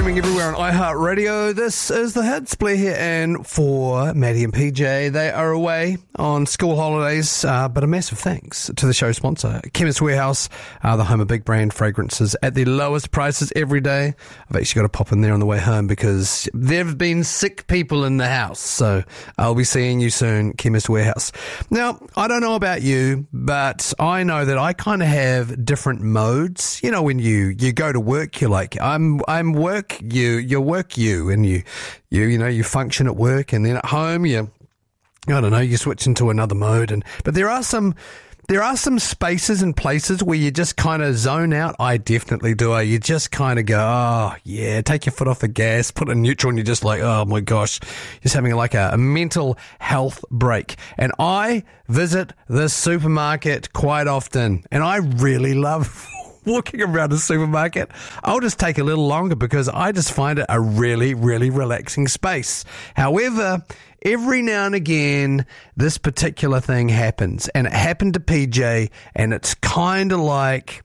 streaming everywhere on iHeartRadio. This is The Hits. Blair here, and for Maddie and PJ, they are away on school holidays, but a massive thanks to the show sponsor, Chemist Warehouse, the home of big brand fragrances at the lowest prices every day. I've actually got to pop in there on the way home because there have been sick people in the house, so I'll be seeing you soon, Chemist Warehouse. Now, I don't know about you, but I know that I kind of have different modes. You know, when you go to work, you're like, I'm work you work you, and you function at work, and then at home you switch into another mode. But there are some spaces and places where you just kind of zone out. I definitely do. You just kind of go, oh yeah, take your foot off the gas, put it in neutral, and you're just like, oh my gosh, just having like a mental health break. And I visit this supermarket quite often, and I really love walking around a supermarket. I'll just take a little longer because I just find it a really, really relaxing space. However, every now and again, this particular thing happens, and it happened to PJ, and it's kind of like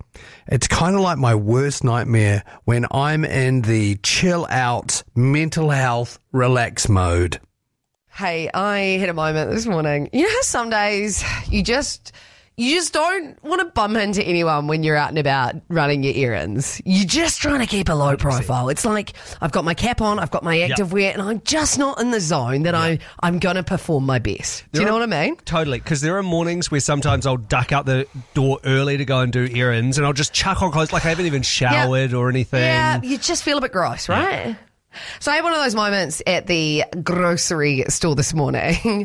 my worst nightmare when I'm in the chill out, mental health, relax mode. Hey, I had a moment this morning. You know how some days you just don't want to bump into anyone when you're out and about running your errands. You're just trying to keep a low 100%. Profile. It's like I've got my cap on, I've got my active wear, and I'm just not in the zone that I'm going to perform my best. Do you know what I mean? Totally, because there are mornings where sometimes I'll duck out the door early to go and do errands, and I'll just chuck on clothes like I haven't even showered or anything. Yeah, you just feel a bit gross, right? Yeah. So I had one of those moments at the grocery store this morning.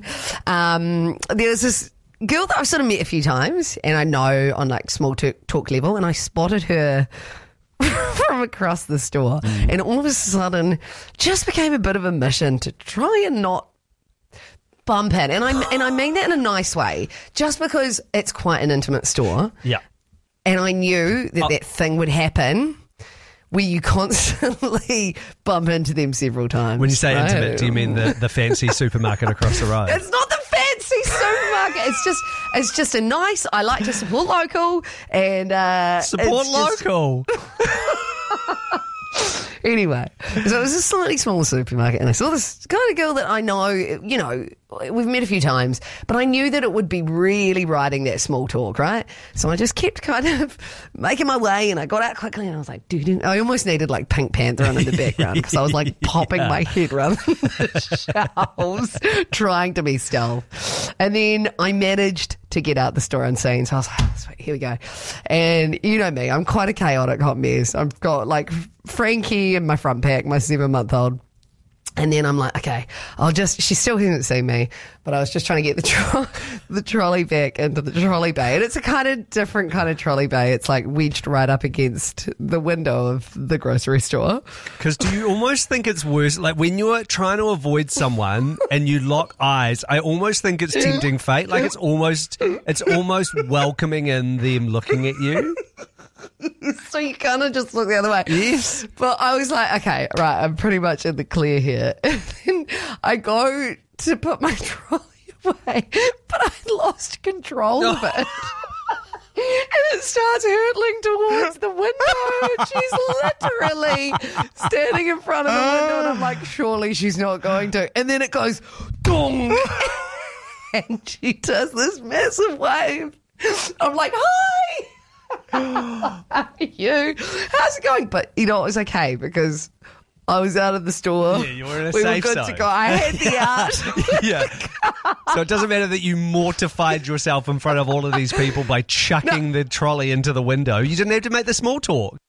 There was this girl that I've sort of met a few times, and I know on like small talk level, and I spotted her from across the store, and all of a sudden just became a bit of a mission to try and not bump in, and I mean that in a nice way, just because it's quite an intimate store. Yeah, and I knew that thing would happen where you constantly bump into them several times. When you say intimate, do you mean the fancy supermarket across the road? It's not the fancy supermarket. It's just a nice. I like to support local and support local. Anyway, so it was a slightly smaller supermarket, and I saw this kind of girl that I know, we've met a few times, but I knew that it would be really riding that small talk, right? So I just kept kind of making my way, and I got out quickly, and I was like, dude, I almost needed like Pink Panther on in the background because I was like popping my head around the shelves, trying to be stealth. And then I managed to get out the store unseen, so I was like, sweet, here we go. And you know me, I'm quite a chaotic hot mess. I've got like Frankie in my front pack, my 7-month-old. And then I'm like, okay, she still hasn't seen me, but I was just trying to get the trolley back into the trolley bay. And it's a kind of different kind of trolley bay. It's like wedged right up against the window of the grocery store. Because do you almost think it's worse? Like when you're trying to avoid someone and you lock eyes, I almost think it's tempting fate. Like it's almost welcoming in them looking at you. So you kind of just look the other way. Yes. But I was like, okay, right, I'm pretty much in the clear here. And then I go to put my trolley away, but I lost control of it. And it starts hurtling towards the window. She's literally standing in front of the window, and I'm like, surely she's not going to. And then it goes, dong. And she does this massive wave. I'm like, hi. You, how's it going? But it was okay because I was out of the store. Yeah, you were in a we safe were good zone. to go. I had the out. Yeah. So it doesn't matter that you mortified yourself in front of all of these people by chucking the trolley into the window. You didn't have to make the small talk.